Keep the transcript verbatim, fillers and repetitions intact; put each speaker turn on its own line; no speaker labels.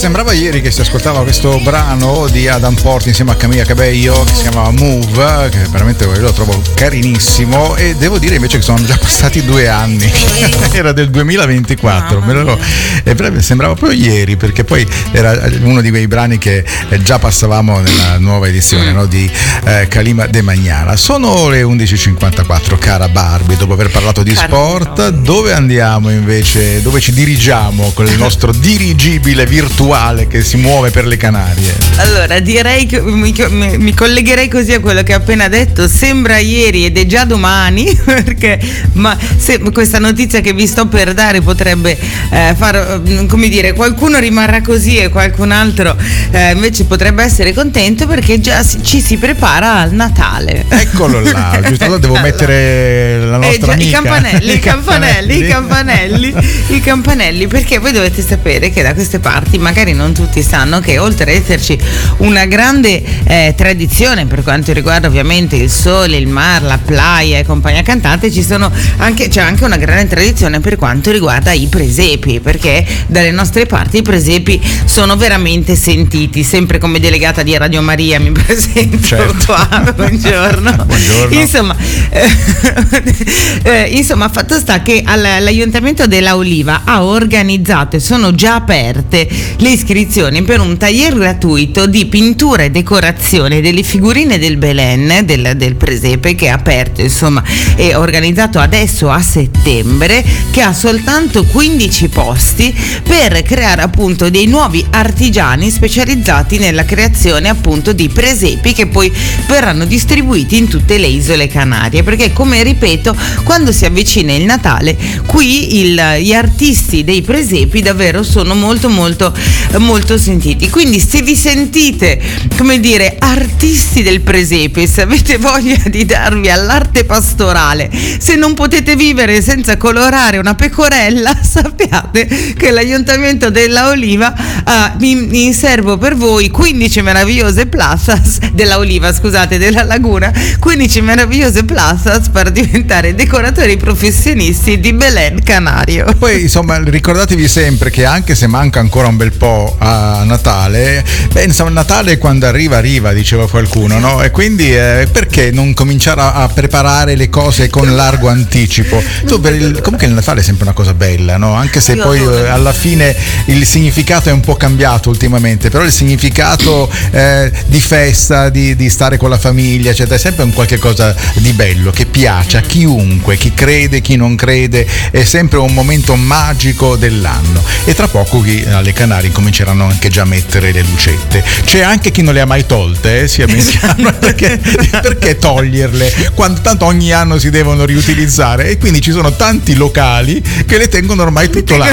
sembrava ieri che si ascoltava questo brano di Adam Porti insieme a Camilla Cabello che si chiamava Move, che veramente io lo trovo carinissimo, e devo dire invece che sono già passati due anni. Era del duemilaventiquattro, me lo, e sembrava proprio ieri, perché poi era uno di quei brani che già passavamo nella nuova edizione, mm. no, di eh, Calima De Magnana. Sono le undici e cinquantaquattro, cara Barbie, dopo aver parlato di Carino. sport, dove andiamo invece, dove ci dirigiamo con il nostro dirigibile virtuale che si muove per le Canarie?
Allora, direi che mi, mi, mi collegherei così a quello che ho appena detto. Sembra ieri ed è già domani, perché ma se, questa notizia che vi sto per dare potrebbe eh, far, come dire, qualcuno rimarrà così e qualcun altro eh, invece potrebbe essere contento, perché già si, ci si prepara al Natale.
Eccolo là, giusto, devo allora. mettere la nostra eh, già, amica.
I campanelli, i campanelli, i campanelli, i campanelli, perché voi dovete sapere che da queste parti, magari non tutti sanno, che oltre ad esserci una grande eh, tradizione per quanto riguarda ovviamente il sole, il mare, la playa e compagnia cantante, ci sono anche, c'è anche una grande tradizione per quanto riguarda i presepi, perché dalle nostre parti i presepi sono veramente sentiti. Sempre come delegata di Radio Maria mi presento, certo. qua, buongiorno.
Buongiorno.
Insomma, eh, eh, insomma, fatto sta che l'Aiuntamento della Oliva ha organizzato e sono già aperte le iscrizioni per un taglier gratuito di pittura e decorazione delle figurine del Belen, del, del presepe, che è aperto, insomma, è organizzato adesso a settembre, che ha soltanto quindici posti per creare appunto dei nuovi artigiani specializzati nella creazione appunto di presepi, che poi verranno distribuiti in tutte le isole Canarie, perché, come ripeto, quando si avvicina il Natale qui il, gli artisti dei presepi davvero sono molto molto molto sentiti. Quindi se vi sentite, come dire, artisti del presepe, se avete voglia di darvi all'arte pastorale, se non potete vivere senza colorare una pecorella, sappiate che l'Aiuntamento della Oliva ha in, in serbo per voi quindici meravigliose plazas della Oliva, scusate, della Laguna, quindici meravigliose plazas per diventare decoratori professionisti di Belen Canario.
Poi insomma ricordatevi sempre che anche se manca ancora un bel po' a Natale, beh, insomma Natale quando arriva arriva, diceva qualcuno, no? E quindi eh, perché non cominciare a, a preparare le cose con largo anticipo? Tu per il, comunque il Natale è sempre una cosa bella, no? Anche se poi eh, alla fine il significato è un po' cambiato ultimamente, però il significato eh, di festa, di, di stare con la famiglia, cioè, è sempre un qualche cosa di bello che piace a chiunque, chi crede, chi non crede, è sempre un momento magico dell'anno. E tra poco qui alle Canarie cominceranno anche già a mettere le lucette. C'è anche chi non le ha mai tolte, eh, sia ben chiaro, perché, perché toglierle quando tanto ogni anno si devono riutilizzare, e quindi ci sono tanti locali che le tengono ormai tutto l'anno.